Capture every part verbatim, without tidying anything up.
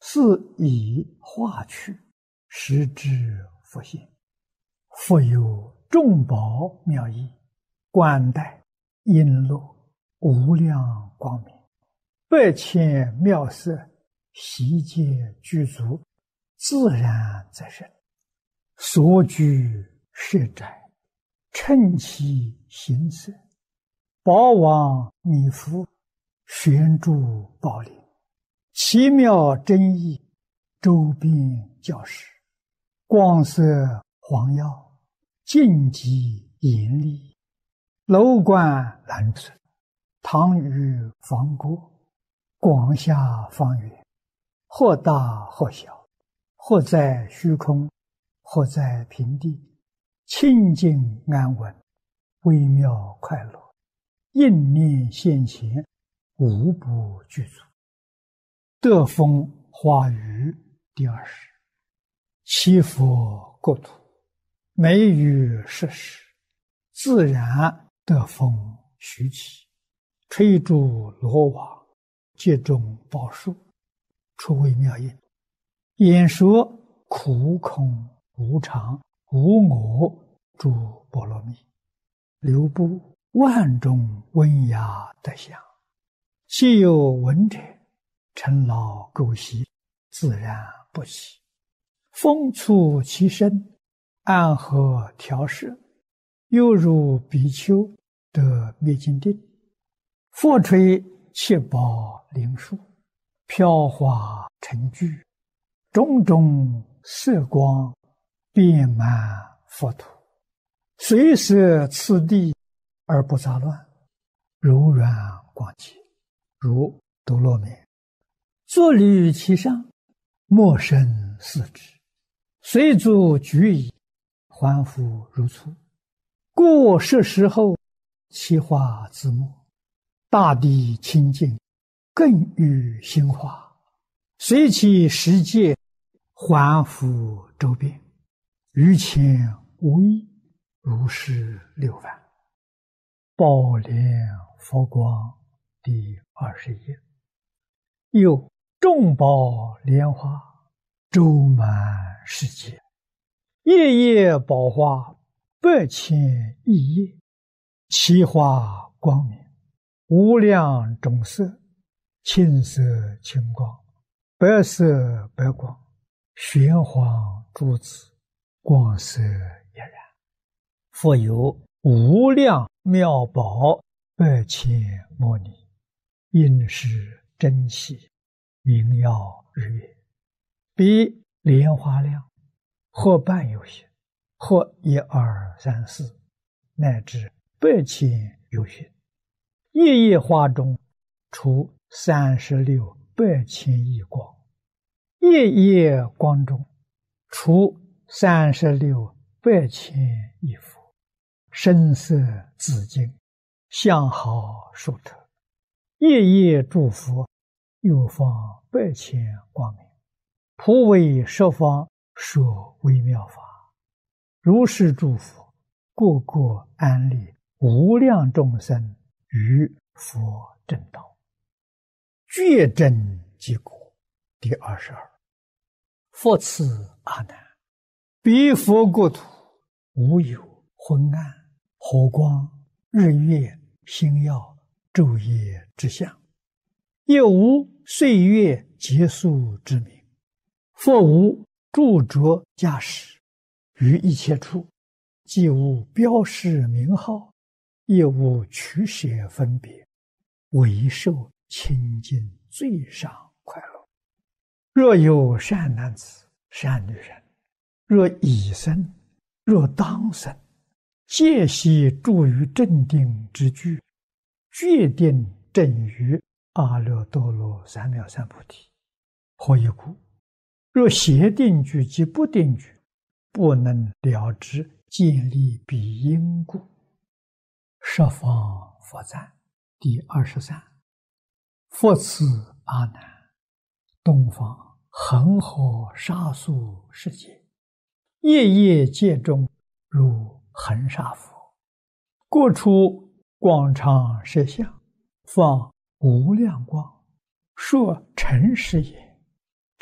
是以化去，实之复现。复有众宝妙义，冠带璎珞，无量光明，百千妙色，悉皆具足，自然则生。所居舍宅，称其形色，宝王弥覆，悬诸宝林，奇妙真意，周遍教室，光色黄耀，净极严厉，楼观蓝存，堂宇方郭，广厦方圆，或大或小，或在虚空，或在平地，清净安稳，微妙快乐，应念现前，无不具足。德风华语第二十。七佛国土，美于世事，自然德风徐起，吹诸罗网，接种宝树，出微妙音，演说苦空无常无我诸波罗蜜，流布万种温雅德相，既有闻者，尘劳垢习，自然不起。风触其身，安和调摄，犹如比丘得灭尽定。佛吹七宝灵树，飘华成聚，种种色光，遍满佛土，随摄次第而不杂乱，柔软广洁，如多罗面。坐立其上，莫生四肢，随足举矣，还复如初。故是时候，其化自没，大地清净，更与心化，随其世界，还复周遍，于前无异，如是六万。宝莲佛光第二十页。又众宝莲花，周满世界，夜夜宝花，百千亿叶，其花光明，无量种色，青色青光，白色白光，玄黄珠子，光色一然。复有无量妙宝，百千摩尼，应是珍稀，明耀日月，比莲花量，或半有些，或一二三四，乃至百千有些。夜夜花中，出三十六百千亿光；夜夜光中，出三十六百千亿佛。声色紫净，相好殊特。夜夜诸佛，又放百千光明，普为十方说微妙法。如是诸佛，个个安立无量众生于佛正道，觉真即果。第二十二。复次阿难，彼佛国土，无有昏暗、火光、日月、星耀、昼夜之相，也无岁月结束之名。复无著着驾驶，于一切处，既无标示名号，也无取舍分别，唯受清净最上快乐。若有善男子、善女人，若已生，若当生，皆悉住于正定之具，决定正于阿耨多罗三藐三菩提。何以故？若邪定具及不定具，不能了知建立彼因故。十方佛赞第二十三。复次阿难，东方恒河沙数世界，夜夜界中如恒沙佛，各处广长舌相，放无量光，说尘世也。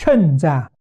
称赞